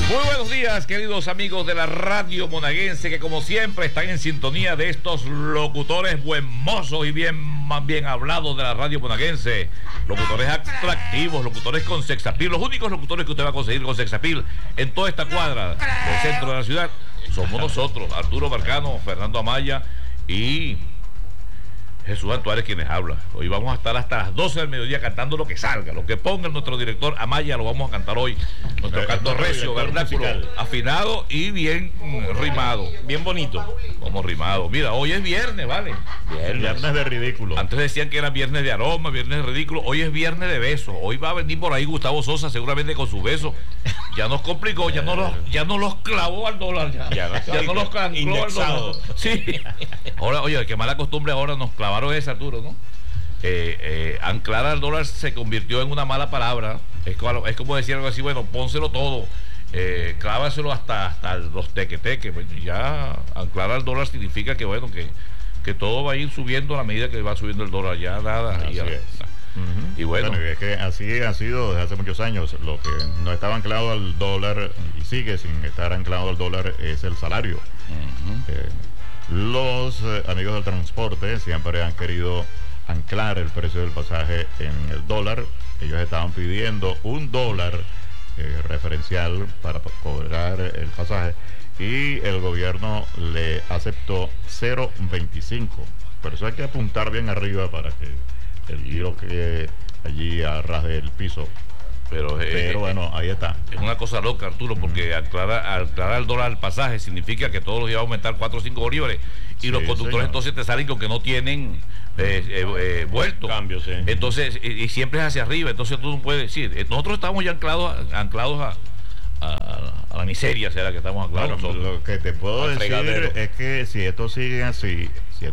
Muy buenos días, queridos amigos de la radio monaguense, que como siempre están en sintonía de estos locutores buen mozos y más bien hablados de la radio monaguense. Locutores atractivos, locutores con sexapil. Los únicos locutores que usted va a conseguir con sexapil en toda esta cuadra del centro de la ciudad somos nosotros, Arturo Marcano, Fernando Amaya y Jesús Antuárez, quienes hablan. Hoy vamos a estar hasta las 12 del mediodía cantando lo que salga, lo que ponga nuestro director Amaya, lo vamos a cantar hoy. Nuestro canto recio, vernáculo, afinado y bien rimado. Bien bonito. Como rimado. Mira, hoy es viernes, ¿vale? Viernes de ridículo. Antes decían que era viernes de aroma, viernes de ridículo. Hoy es viernes de besos. Hoy va a venir por ahí Gustavo Sosa, seguramente con sus besos. Ya nos complicó, ya no los clavó al dólar. Ya no los ancló al dólar. Sí. Ahora, oye, qué mala costumbre ahora nos clavaron ese, Arturo, ¿no? Anclar al dólar se convirtió en una mala palabra. Es como decir algo así, bueno, pónselo todo, clávaselo hasta los tequeteques. Bueno, ya anclar al dólar significa que, bueno, que todo va a ir subiendo a la medida que va subiendo el dólar. Ya nada. Así es. Y bueno, es que así ha sido desde hace muchos años. Lo que no estaba anclado al dólar y sigue sin estar anclado al dólar es el salario. Los amigos del transporte siempre han querido anclar el precio del pasaje en el dólar. Ellos estaban pidiendo $1 referencial para cobrar el pasaje y el gobierno le aceptó 0.25. Pero eso hay que apuntar bien arriba para que el giro quede allí a ras del piso. Pero bueno, ahí está. Es una cosa loca, Arturo, porque aclarar el dólar al pasaje significa que todos los días va a aumentar 4 o 5 bolívares. Y sí, los conductores, señor, entonces te salen con que no tienen vuelto. Cambios, sí. Entonces, y siempre es hacia arriba. Entonces tú no puedes decir, nosotros estamos ya anclados a la miseria, será que estamos anclados. Bueno, lo que te puedo decir es que si esto sigue así,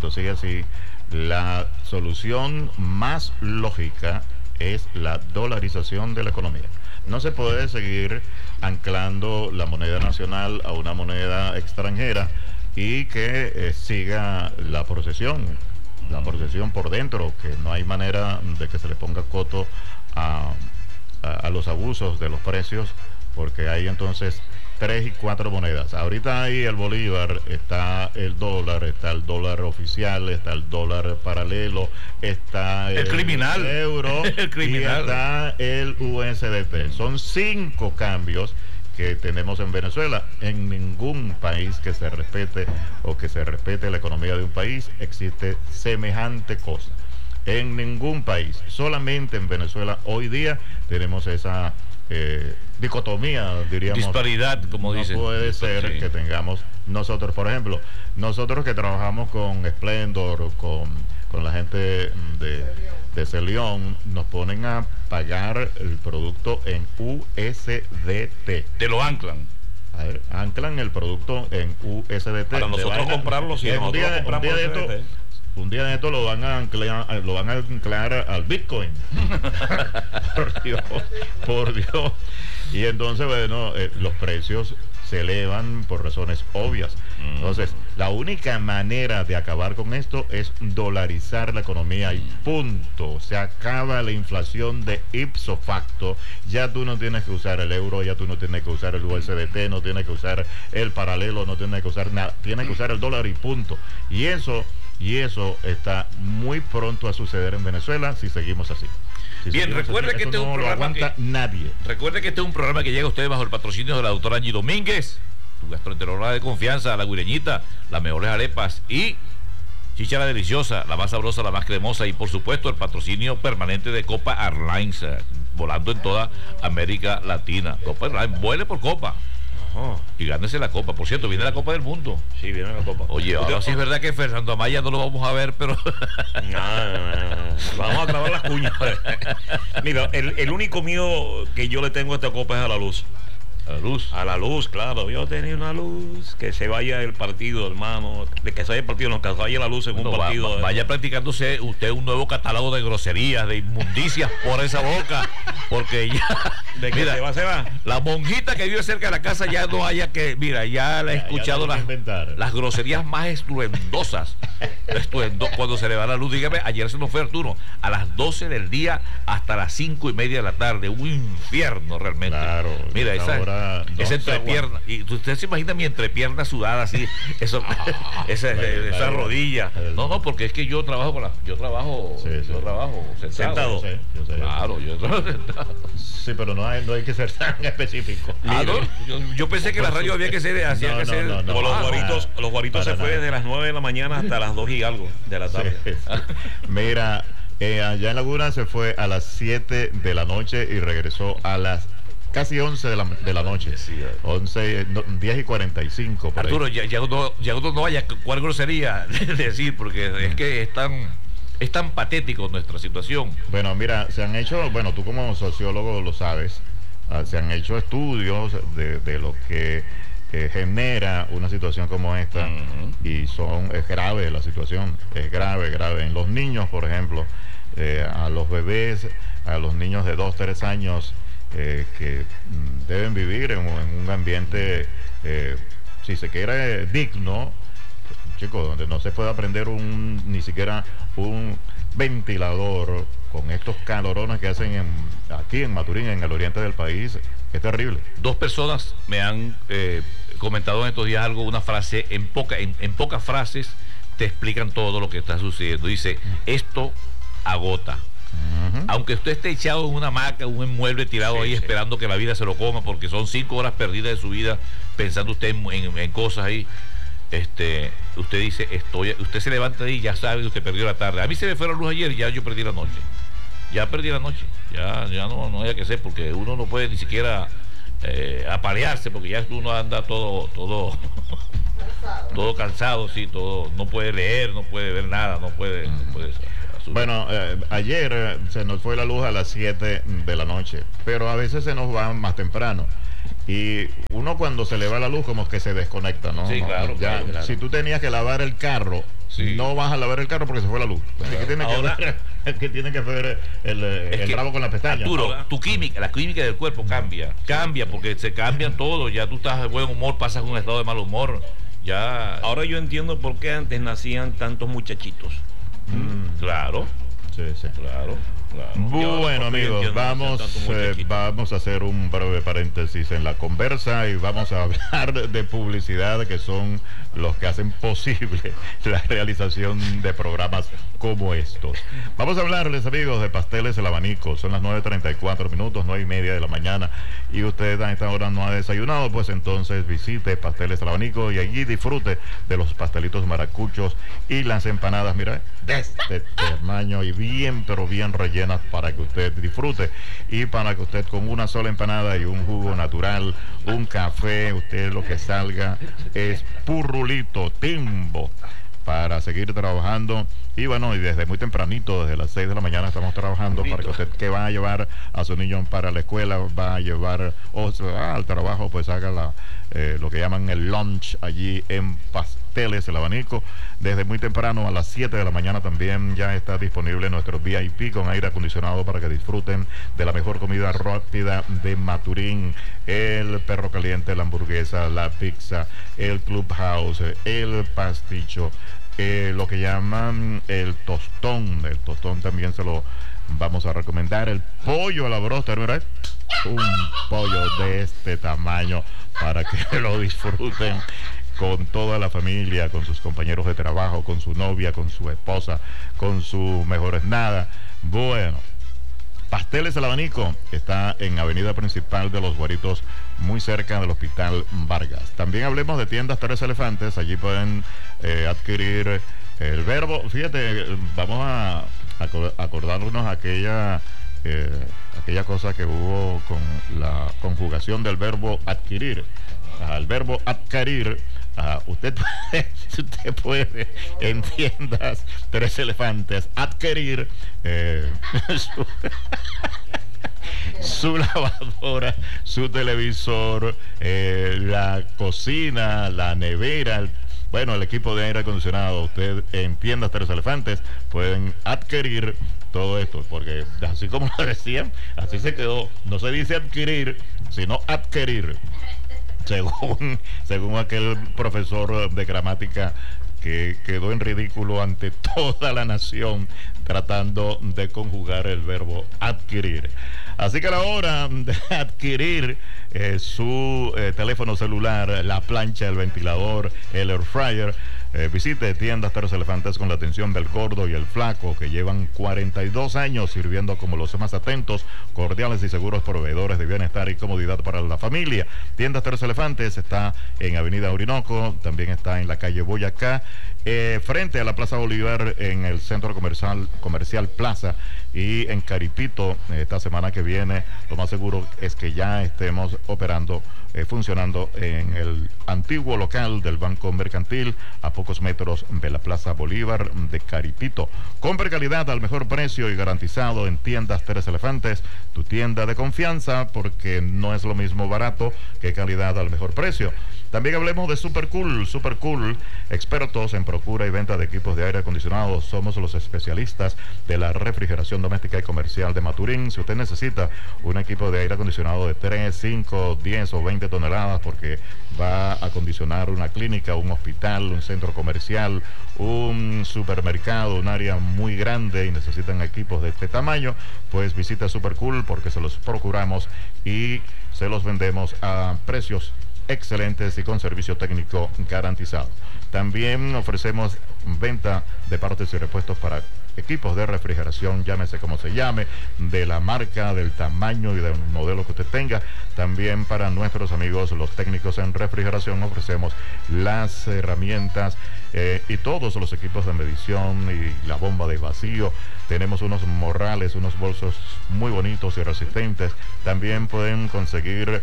la solución más lógica es la dolarización de la economía. No se puede seguir anclando la moneda nacional a una moneda extranjera y que siga la procesión por dentro, que no hay manera de que se le ponga coto a los abusos de los precios, porque hay entonces 3 y 4 monedas. Ahorita hay el bolívar, está el dólar oficial, está el dólar paralelo, está el criminal, euro el criminal, y está el USDT. Son 5 cambios que tenemos en Venezuela. En ningún país que se respete o que se respete la economía de un país existe semejante cosa. En ningún país. Solamente en Venezuela hoy día tenemos esa dicotomía, diríamos. Disparidad, como dicen. No puede ser que tengamos nosotros, por ejemplo, nosotros que trabajamos con Splendor, con la gente de Celión, nos ponen a pagar el producto en USDT. Te lo anclan. A ver, anclan el producto en USDT. Para nosotros comprarlo, si nosotros lo compramos un día de esto lo van a anclar al Bitcoin. por Dios. Y entonces, bueno, los precios se elevan por razones obvias. Entonces, la única manera de acabar con esto es dolarizar la economía y punto. Se acaba la inflación de ipso facto. Ya tú no tienes que usar el euro, ya tú no tienes que usar el USDT, no tienes que usar el paralelo, no tienes que usar nada. Tienes que usar el dólar y punto. Y eso está muy pronto a suceder en Venezuela si seguimos así. Bien, recuerde que este es un programa nadie. Recuerde que este es un programa que llega a ustedes bajo el patrocinio de la doctora Angie Domínguez, tu gastroenteróloga de confianza, la guireñita, las mejores arepas y chíchara deliciosa, la más sabrosa, la más cremosa, y por supuesto el patrocinio permanente de Copa Airlines, volando en toda América Latina. Copa Airlines, vuele por Copa. Y gánese la copa. Por cierto, viene la Copa del Mundo. Sí, viene la Copa. Oye, ahora sí es verdad que Fernando Amaya no lo vamos a ver, pero no. Vamos a clavar las cuñas. Mira, el único mío que yo le tengo a esta copa es a la luz. A la luz. A la luz, claro. Yo tenía una luz. Que se vaya el partido, hermano. De que se vaya el partido, no, que se vaya la luz en un partido. Vaya practicándose usted un nuevo catálogo de groserías, de inmundicias por esa boca. Porque De que Mira, se va. la monjita que vive cerca de la casa ya no haya que, mira, ya le he escuchado las groserías más estruendosas. Cuando se le va la luz, dígame, ayer se nos fue Arturo, a las 12 del día hasta las 5:30 de la tarde, un infierno realmente. Claro, mira, esa entrepierna, y usted se imagina mi entrepierna sudada así, eso, esa rodilla. No, porque es que yo trabajo trabajo sentado. Yo sé. Claro, yo trabajo sentado. Sí, pero no hay que ser tan específico. Yo pensé que la radio había que ser Con los guaritos se fue desde las 9 de la mañana hasta las 2 y algo de la tarde. Sí. Mira, allá en Laguna se fue a las 7 de la noche y regresó a las casi 11 de la noche. 10:45. Arturo, ya uno no vaya cuál grosería decir, porque es que es tan patético nuestra situación. Bueno, mira, se han hecho, tú como sociólogo lo sabes, se han hecho estudios de lo que genera una situación como esta. Y es grave la situación, es grave. En los niños, por ejemplo, a los bebés, a los niños de 2, 3 años que deben vivir en un ambiente, si se quiere, digno, chicos, donde no se puede aprender ni siquiera un ventilador con estos calorones que hacen aquí en Maturín, en el oriente del país. Es terrible. 2 personas me han comentado en estos días una frase, en pocas frases te explican todo lo que está sucediendo. Dice, esto agota. Aunque usted esté echado en una hamaca, un mueble tirado ahí esperando que la vida se lo coma, porque son 5 horas perdidas de su vida pensando usted en cosas ahí. Usted dice, usted se levanta ahí y ya sabe que usted perdió la tarde. A mí se me fue la luz ayer y ya yo perdí la noche. Ya no haya que ser, porque uno no puede ni siquiera aparearse, porque ya uno anda todo cansado, sí, no puede leer, no puede ver nada, no puede Bueno, ayer se nos fue la luz a las 7 de la noche, pero a veces se nos va más temprano. Y uno cuando se le va la luz como que se desconecta, ¿no? Sí, claro. Claro. Si tú tenías que lavar el carro, no vas a lavar el carro porque se fue la luz. Claro. ¿Qué tiene que ver el rabo con la pestaña? Arturo, la química del cuerpo cambia porque se cambian todo. Ya tú estás de buen humor, pasas un estado de mal humor. Ya. Ahora yo entiendo por qué antes nacían tantos muchachitos. Claro. Sí. Claro. Bueno, amigos, vamos a hacer un breve paréntesis en la conversa y vamos a hablar de publicidad, que son los que hacen posible la realización de programas como estos. Vamos a hablarles, amigos, de Pasteles El Abanico. Son las 9:34, 9:30 de la mañana, y usted a esta hora no ha desayunado, pues entonces visite Pasteles El Abanico y allí disfrute de los pastelitos maracuchos y las empanadas, mira, de este tamaño y bien, pero bien rellenas para que usted disfrute, y para que usted con una sola empanada y un jugo natural, un café, usted lo que salga es purrulito, timbo, para seguir trabajando. Y bueno, y desde muy tempranito, desde las 6 de la mañana estamos trabajando para que usted que va a llevar a su niño para la escuela, va a llevar al trabajo, pues haga lo que llaman el lunch allí en Pasteles El Abanico. Desde muy temprano, a las 7 de la mañana también ya está disponible nuestro VIP con aire acondicionado para que disfruten de la mejor comida rápida de Maturín. El perro caliente, la hamburguesa, la pizza, el clubhouse, el pasticho, lo que llaman el tostón. El tostón también se lo vamos a recomendar. El pollo a la bróster, ¿verdad? Un pollo de este tamaño para que lo disfruten con toda la familia, con sus compañeros de trabajo, con su novia, con su esposa, con sus mejores nada. Bueno, Pasteles El Abanico está en Avenida Principal de Los Guaritos, muy cerca del Hospital Vargas. También hablemos de tiendas Tres Elefantes. Allí pueden adquirir el verbo. Fíjate, vamos a acordarnos aquella cosa que hubo con la conjugación del verbo adquirir. El verbo adquirir. Usted puede en tiendas Tres Elefantes adquirir su lavadora, su televisor, la cocina, la nevera, el equipo de aire acondicionado. Usted en tiendas Tres Elefantes pueden adquirir todo esto, porque así como lo decían, así se quedó. No se dice adquirir, sino adquirir, según aquel profesor de gramática que quedó en ridículo ante toda la nación tratando de conjugar el verbo adquirir. Así que a la hora de adquirir su teléfono celular, la plancha, el ventilador, el air fryer, visite tiendas Tres Elefantes con la atención del gordo y el flaco, que llevan 42 años sirviendo como los más atentos, cordiales y seguros proveedores de bienestar y comodidad para la familia. Tiendas Tres Elefantes está en Avenida Orinoco, también está en la calle Boyacá, frente a la Plaza Bolívar, en el Centro Comercial Plaza, y en Caripito. Esta semana que viene lo más seguro es que ya estemos operando, funcionando en el antiguo local del Banco Mercantil, a pocos metros de la Plaza Bolívar de Caripito. Compra calidad al mejor precio y garantizado en tiendas Tres Elefantes, tu tienda de confianza, porque no es lo mismo barato que calidad al mejor precio. También hablemos de Super Cool, expertos en procura y venta de equipos de aire acondicionado. Somos los especialistas de la refrigeración doméstica y comercial de Maturín. Si usted necesita un equipo de aire acondicionado de 3, 5, 10 o 20 toneladas, porque va a acondicionar una clínica, un hospital, un centro comercial, un supermercado, un área muy grande, y necesitan equipos de este tamaño, pues visita Super Cool, porque se los procuramos y se los vendemos a precios excelentes y con servicio técnico garantizado. También ofrecemos venta de partes y repuestos para equipos de refrigeración, llámese como se llame, de la marca, del tamaño y del modelo que usted tenga. También para nuestros amigos los técnicos en refrigeración ofrecemos las herramientas y todos los equipos de medición y la bomba de vacío. Tenemos unos morrales, unos bolsos muy bonitos y resistentes. También pueden conseguir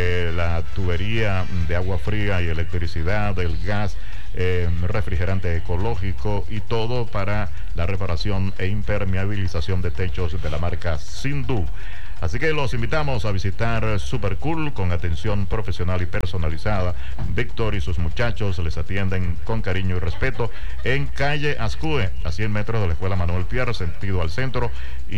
la tubería de agua fría y electricidad, el gas, refrigerante ecológico, y todo para la reparación e impermeabilización de techos de la marca Sindhu. Así que los invitamos a visitar Super Cool con atención profesional y personalizada. Víctor y sus muchachos les atienden con cariño y respeto en calle Ascue, a 100 metros de la Escuela Manuel Pierre, sentido al centro, y